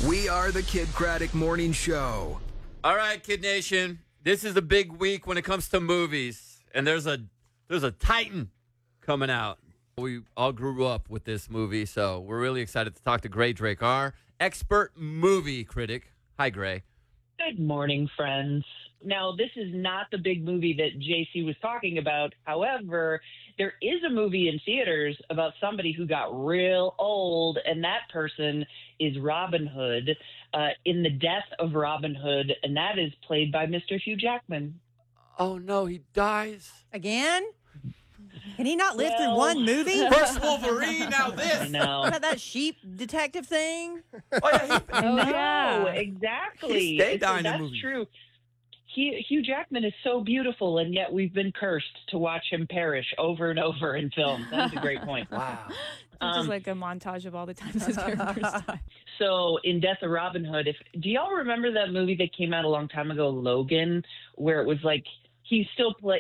We are the Kid Craddock Morning Show. All right, Kid Nation. This is a big week when it comes to movies, and there's a Titan coming out. We all grew up with this movie, so we're really excited to talk to Gray Drake, our expert movie critic. Hi, Gray. Good morning, friends. Now, this is not the big movie that JC was talking about. However, there is a movie in theaters about somebody who got real old, and that person is Robin Hood in The Death of Robin Hood, and that is played by Mr. Hugh Jackman. Oh, no, he dies. Again? Can he not live through one movie? First Wolverine, now this. No. About that sheep detective thing? No, exactly. He stayed dying in That's movies. true. Hugh Jackman is so beautiful, and yet we've been cursed to watch him perish over and over in films. That's a great point. Wow. It's just like a montage of all the times his characters die. So in Death of Robin Hood, do y'all remember that movie that came out a long time ago, Logan, where it was like he's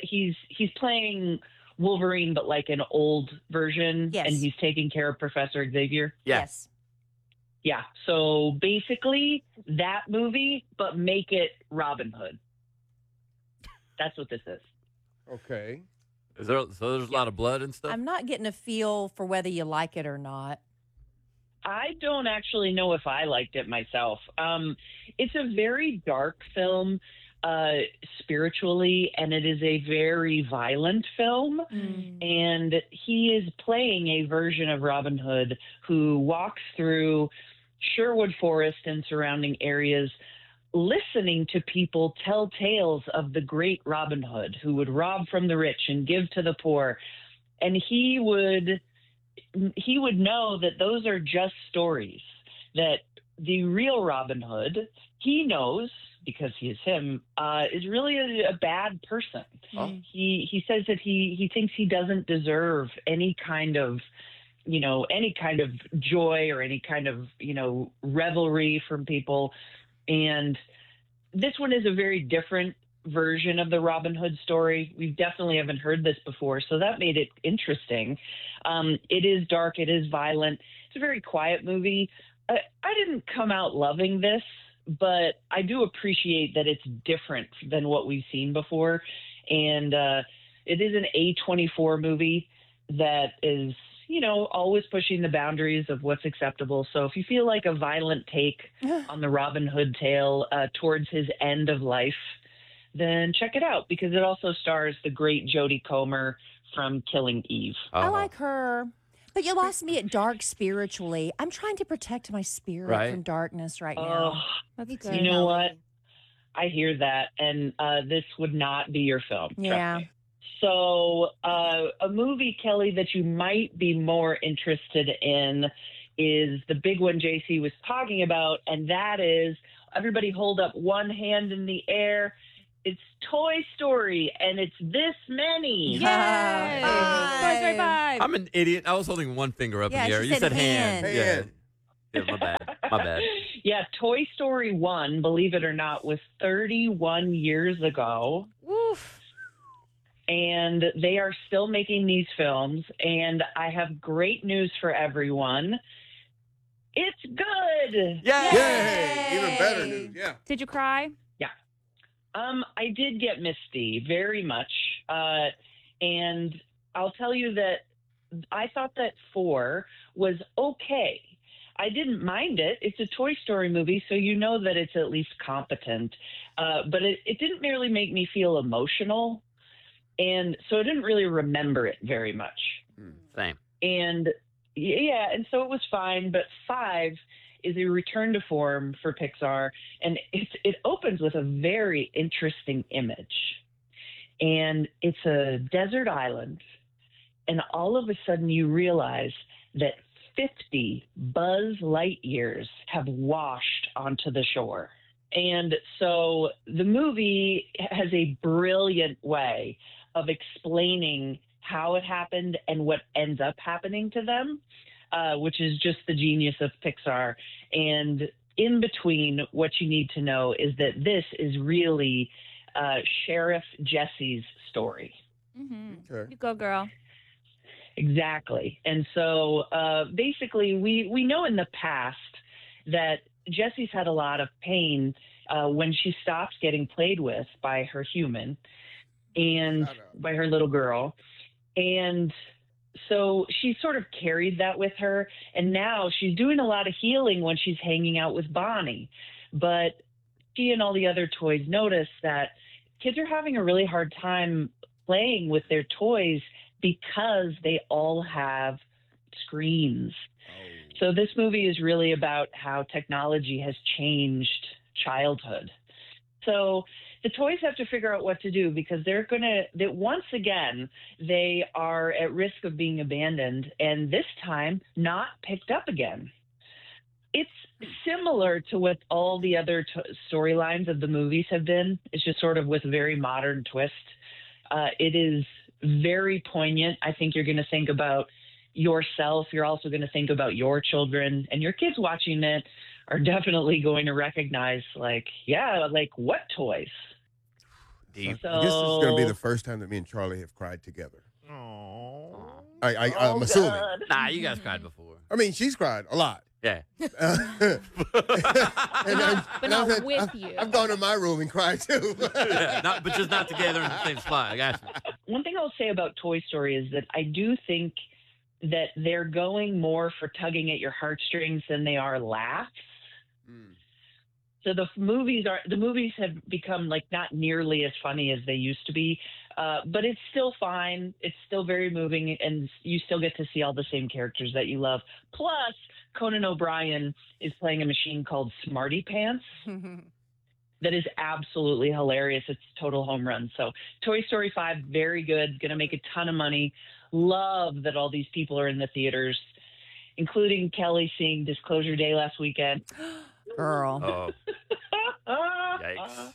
playing Wolverine, but like an old version, Yes. and he's taking care of Professor Xavier? Yes. Yeah. So basically that movie, but make it Robin Hood. That's what this is. Okay. So there's a lot of blood and stuff? I'm not getting a feel for whether you like it or not. I don't actually know if I liked it myself. It's a very dark film spiritually, and it is a very violent film. And he is playing a version of Robin Hood who walks through Sherwood Forest and surrounding areas listening to people tell tales of the great Robin Hood who would rob from the rich and give to the poor. And he would know that those are just stories, that the real Robin Hood, he knows, because he is him, is really a bad person. Oh. He says that he thinks he doesn't deserve any kind of joy or any kind of, revelry from people. And this one is a very different version of the Robin Hood story. We definitely haven't heard this before, so that made it interesting. It is dark. It is violent. It's a very quiet movie. I didn't come out loving this, but I do appreciate that it's different than what we've seen before. And it is an A24 movie that is, always pushing the boundaries of what's acceptable. So if you feel like a violent take on the Robin Hood tale towards his end of life, then check it out, because it also stars the great Jodie Comer from Killing Eve. I like her. But you lost me at dark spiritually. I'm trying to protect my spirit from darkness right now. That's You good. know what? I hear that, and this would not be your film. trust Yeah. me. So a movie, Kelly, that you might be more interested in is the big one JC was talking about, and that is, everybody hold up one hand in the air. It's Toy Story, and it's this many. Yay! Five. Toy Story 5. I'm an idiot. I was holding one finger up Yeah, in the air. she You said said hand. hand. Yeah, my bad. My bad. Yeah, Toy Story 1, believe it or not, was 31 years ago. Woof. And they are still making these films, and I have great news for everyone. It's good. Yay! Yay! Even better news. Yeah. Did you cry? I did get misty very much. And I'll tell you that I thought that 4 was okay. I didn't mind it. It's a Toy Story movie, so you know that it's at least competent. But it didn't really make me feel emotional. And so I didn't really remember it very much. Same. And yeah, and so it was fine. But 5 is a return to form for Pixar, and it opens with a very interesting image. And it's a desert island, and all of a sudden you realize that 50 Buzz Lightyears have washed onto the shore. And so the movie has a brilliant way of explaining how it happened and what ends up happening to them, which is just the genius of Pixar. And in between, what you need to know is that this is really Sheriff Jesse's story. Mm-hmm. Okay. You go, girl. Exactly. And so basically, we know in the past that Jessie's had a lot of pain when she stops getting played with by her human and by her little girl. And so she sort of carried that with her. And now she's doing a lot of healing when she's hanging out with Bonnie. But she and all the other toys notice that kids are having a really hard time playing with their toys because they all have screens. So this movie is really about how technology has changed childhood. So the toys have to figure out what to do because that once again, they are at risk of being abandoned and this time not picked up again. It's similar to what all the other storylines of the movies have been. It's just sort of with a very modern twist. It is very poignant. I think you're going to think about yourself. You're also going to think about your children, and your kids watching it are definitely going to recognize, like what toys? Deep. So, This is going to be the first time that me and Charlie have cried together. Aww. I'm assuming. God. Nah, you guys cried before. I mean, she's cried a lot. Yeah. And not with you. I've gone to my room and cried too. Yeah, but just not together in the same spot. I got you. One thing I'll say about Toy Story is that I do think that they're going more for tugging at your heartstrings than they are laughs. So the movies have become like not nearly as funny as they used to be, but it's still fine. It's still very moving, and you still get to see all the same characters that you love. Plus, Conan O'Brien is playing a machine called Smarty Pants. That is absolutely hilarious. It's total home run. So Toy Story 5, very good. Going to make a ton of money. Love that all these people are in the theaters, including Kelly seeing Disclosure Day last weekend. Girl. Oh. Yikes.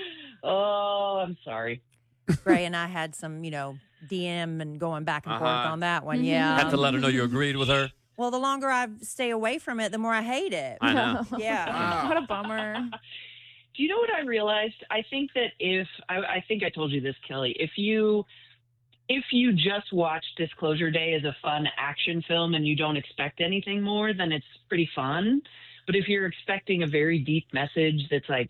Oh, I'm sorry. Gray and I had some, DM and going back and forth on that one. Yeah. Have to let her know you agreed with her. Well, the longer I stay away from it, the more I hate it. I know. Yeah. What a bummer. Do you know what I realized? I think that I think I told you this, Kelly, if you just watch Disclosure Day as a fun action film and you don't expect anything more, then it's pretty fun. But if you're expecting a very deep message that's going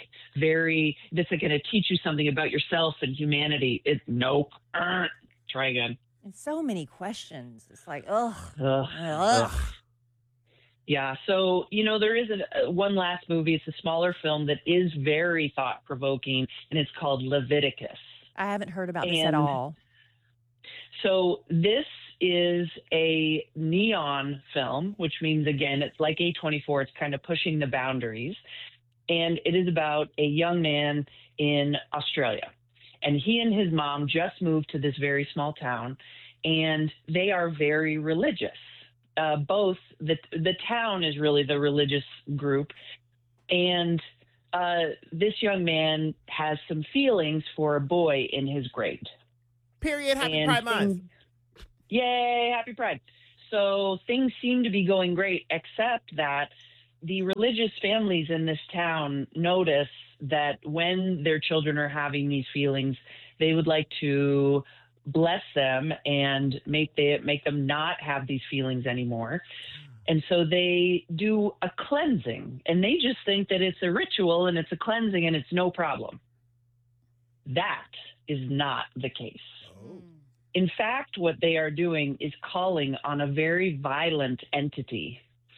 to teach you something about yourself and humanity, nope. Try again. And so many questions. It's like, ugh. Ugh. Yeah. So, there is one last movie. It's a smaller film that is very thought-provoking, and it's called Leviticus. I haven't heard about this at all. So this is a neon film, which means, again, it's like A24. It's kind of pushing the boundaries. And it is about a young man in Australia. And he and his mom just moved to this very small town, and they are very religious. Both the town is really the religious group, and this young man has some feelings for a boy in his grade. Period. Happy Pride Month. Yay, happy Pride. So things seem to be going great, except that the religious families in this town notice that when their children are having these feelings, they would like to bless them and make them not have these feelings anymore. And so they do a cleansing, and they just think that it's a ritual and it's a cleansing and it's no problem. That is not the case. In fact, what they are doing is calling on a very violent entity,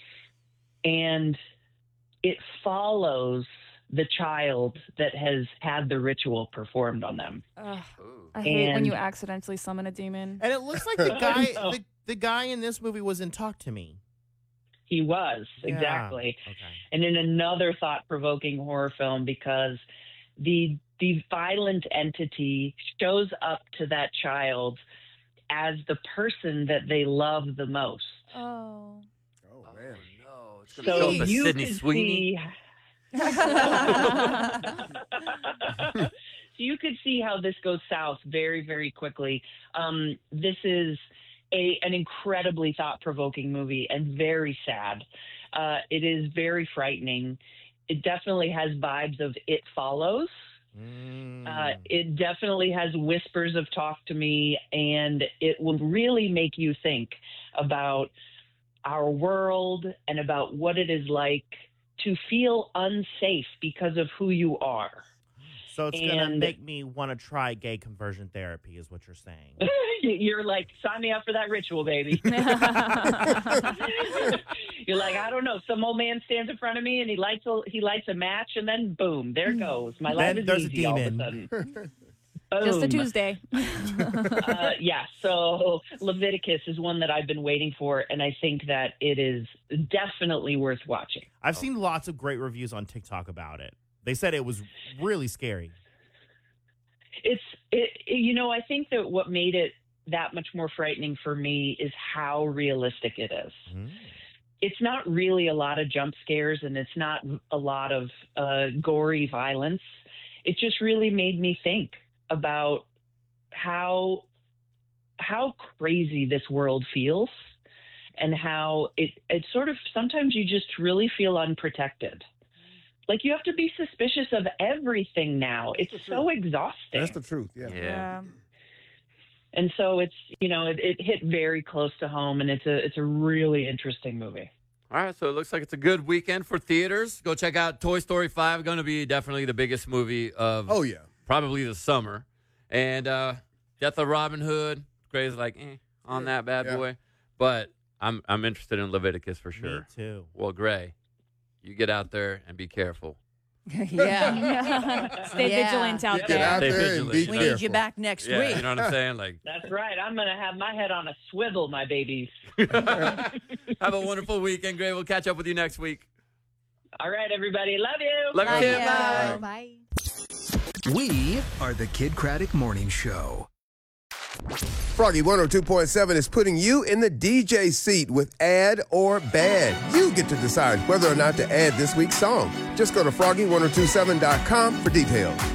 and it follows the child that has had the ritual performed on them. I hate when you accidentally summon a demon. And it looks like the guy the guy in this movie was in Talk to Me. He was, Yeah. exactly. Okay. And in another thought-provoking horror film, because the violent entity shows up to that child as the person that they love the most. Oh. Oh, man. No. It's So going to show up as you Sydney could Sweeney. So you could see how this goes south very, very quickly. This is an incredibly thought-provoking movie and very sad. It is very frightening. It definitely has vibes of It Follows. It definitely has whispers of Talk to Me, and it will really make you think about our world and about what it is like to feel unsafe because of who you are. So it's going to And- make me want to try gay conversion therapy, is what you're saying. You're like, sign me up for that ritual, baby. You're like, I don't know. Some old man stands in front of me and he lights a match, and then boom, there goes. My life Then is there's a easy all of a demon. sudden. Just a Boom. Tuesday. Yeah, so Leviticus is one that I've been waiting for, and I think that it is definitely worth watching. I've seen lots of great reviews on TikTok about it. They said it was really scary. I think that what made it that much more frightening for me is how realistic it is. It's not really a lot of jump scares, and it's not a lot of gory violence. It just really made me think about how crazy this world feels, and how it sort of, sometimes you just really feel unprotected. Like, you have to be suspicious of everything now. It's so exhausting. That's the truth. Yeah. Yeah. And so it's, it hit very close to home, and it's a really interesting movie. All right, so it looks like it's a good weekend for theaters. Go check out Toy Story 5. Going to be definitely the biggest movie of Oh, yeah. probably the summer. And Death of Robin Hood, Gray's like, on that bad Yeah. boy. But I'm interested in Leviticus for sure. Me too. Well, Gray, you get out there and be careful. Yeah. Stay Yeah. vigilant out Get there. out Stay there and vigilant. be We careful. need you back next Yeah, week. you know what I'm saying? Like, That's right. I'm going to have my head on a swivel, my babies. have a wonderful weekend, Gray. We'll catch up with you next week. All right, everybody. Love you. Love you, Kim. Yeah. Bye. Bye. We are the Kid Craddock Morning Show. Froggy 102.7 is putting you in the DJ seat with Add or Bad. You get to decide whether or not to add this week's song. Just go to froggy1027.com for details.